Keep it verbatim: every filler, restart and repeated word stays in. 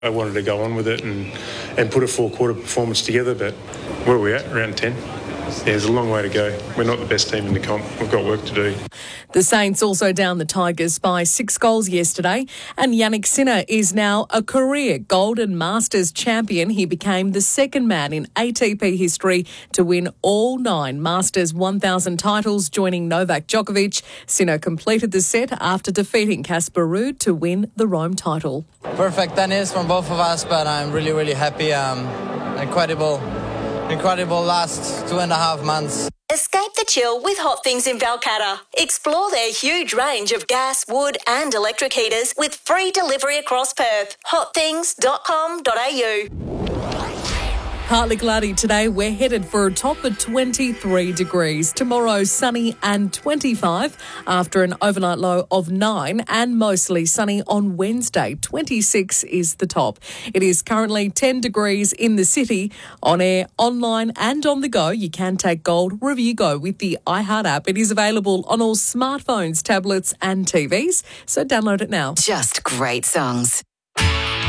I wanted to go on with it and, and put a four-quarter performance together, but where are we at? Round ten? Yeah, there's a long way to go. We're not the best team in the comp. We've got work to do. The Saints also downed the Tigers by six goals yesterday, and Yannick Sinner is now a career Golden Masters champion. He became the second man in A T P history to win all nine Masters one thousand titles, joining Novak Djokovic. Sinner completed the set after defeating Casper Ruud to win the Rome title. Perfect tennis from both of us, but I'm really, really happy. Um, incredible, incredible last two and a half months. Escape the chill with Hot Things in Balcatta. Explore their huge range of gas, wood and electric heaters with free delivery across Perth. hot things dot com dot a u. Partly cloudy today. We're headed for a top of twenty-three degrees. Tomorrow, sunny and twenty-five after an overnight low of nine, and mostly sunny on Wednesday. twenty-six is the top. It is currently ten degrees in the city. On air, online and on the go, you can take Gold wherever you go with the iHeart app. It is available on all smartphones, tablets and T Vs, so download it now. Just great songs.